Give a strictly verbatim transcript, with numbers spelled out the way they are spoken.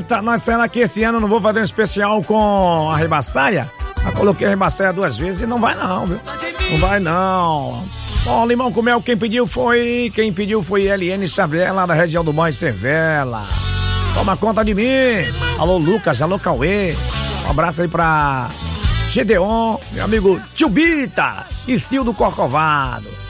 Eita, nós será que esse ano eu não vou fazer um especial com a Ribaçaia? Eu coloquei a Ribaçaia duas vezes e não vai não, viu? Não vai não. Bom, Limão com Mel, quem pediu foi... Quem pediu foi L N Xavier, lá da região do Mãe Cervela. Toma conta de mim. Alô, Lucas, alô, Cauê. Um abraço aí pra Gedeon, meu amigo Tio Bita, Estilo do Corcovado.